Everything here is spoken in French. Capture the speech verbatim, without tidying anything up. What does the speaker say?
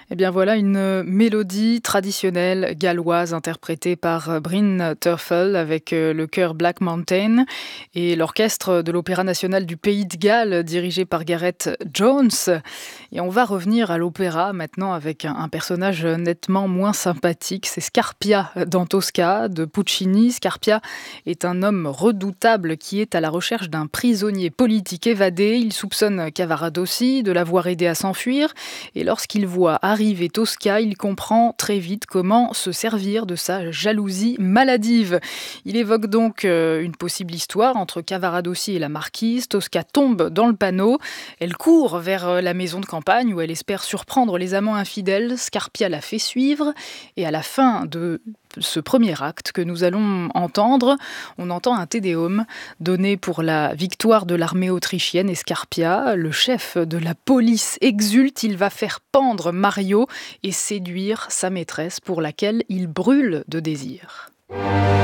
Eh bien voilà une mélodie traditionnelle galloise interprétée par Bryn Terfel avec euh, le chœur Black Mountain et l'orchestre de l'Opéra national du Pays de Galles dirigé par Gareth Jones. Et on va revenir à l'opéra maintenant avec un, un personnage nettement moins sympathique, c'est Scarpia dans Tosca de Puccini. Scarpia est un homme redoutable qui est à la recherche d'un prisonnier politique évadé. Il soupçonne Cavaradossi de l'avoir aidé à s'enfuir et lorsqu'il voit arriver Tosca, il comprend très vite comment se servir de sa jalousie maladive. Il évoque donc euh, une possible histoire entre Cavaradossi et la marquise. Tosca tombe dans le panneau. Elle court vers euh, la maison de campagne où elle espère surprendre les amants infidèles. Scarpia la fait suivre et à la fin de ce premier acte que nous allons entendre, on entend un tédéum donné pour la victoire de l'armée autrichienne et Scarpia, le chef de la police, exulte. Il va faire pendre Mario et séduire sa maîtresse pour laquelle il brûle de désir.